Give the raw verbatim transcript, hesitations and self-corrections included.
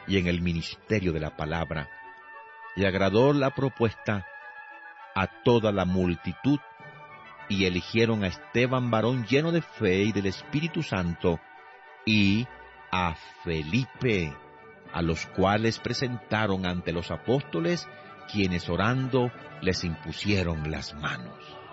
y en el ministerio de la palabra. Y agradó la propuesta a toda la multitud, y eligieron a Esteban, varón lleno de fe y del Espíritu Santo, y a Felipe, a los cuales presentaron ante los apóstoles, quienes orando les impusieron las manos.